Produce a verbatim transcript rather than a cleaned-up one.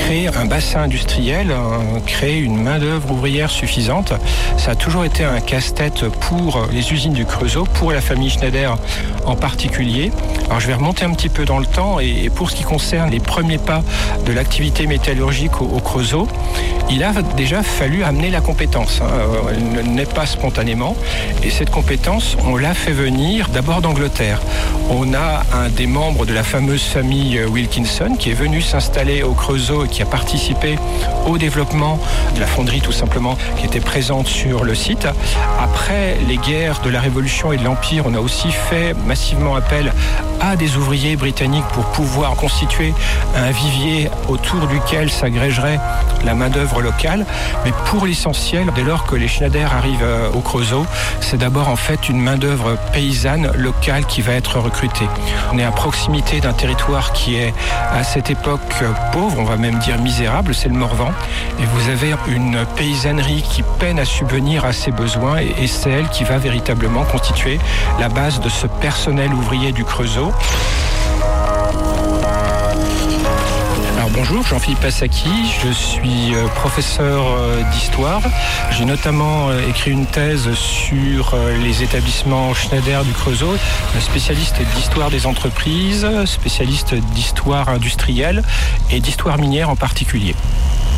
créer un bassin industriel, créer une main-d'œuvre ouvrière suffisante. Ça a toujours été un casse-tête pour les usines du Creusot, pour la famille Schneider en particulier. Alors je vais remonter un petit peu dans le temps et pour ce qui concerne les premiers pas de l'activité métallurgique au, au Creusot, il a déjà fallu amener la compétence. Hein. Elle ne naît pas spontanément et cette compétence, on l'a fait venir d'abord d'Angleterre. On a un des membres de la fameuse famille Wilkinson qui est venu s'installer au Creusot et qui a participé au développement de la fonderie tout simplement qui était présente sur le site. Après les guerres de la Révolution et de l'Empire, on a aussi fait massivement appel à des ouvriers britanniques pour pouvoir constituer un vivier autour duquel s'agrégerait la main-d'œuvre locale. Mais pour l'essentiel, dès lors que les Schneider arrivent au Creusot, c'est d'abord en fait une main-d'œuvre paysanne locale qui va être recrutée. On est à proximité d'un territoire qui est à cette époque pauvre, on va même dire misérable, c'est le Morvan. Et vous avez une paysannerie qui peine à subvenir à ses besoins et c'est elle qui va véritablement constituer la base de ce personnel ouvrier du Creusot. Alors bonjour, Jean-Philippe Passaki, je suis professeur d'histoire. J'ai notamment écrit une thèse sur les établissements Schneider du Creusot, spécialiste d'histoire des entreprises, spécialiste d'histoire industrielle et d'histoire minière en particulier.